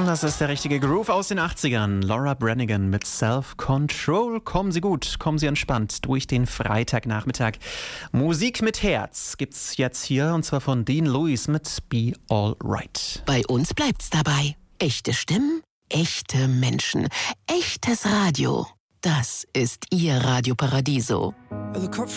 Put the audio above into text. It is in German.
Das ist der richtige Groove aus den 80ern. Laura Branigan mit Self-Control. Kommen Sie gut, kommen Sie entspannt durch den Freitagnachmittag. Musik mit Herz gibt's jetzt hier, und zwar von Dean Lewis mit Be All Right. Bei uns bleibt's dabei. Echte Stimmen, echte Menschen, echtes Radio. Das ist Ihr Radio Paradiso. The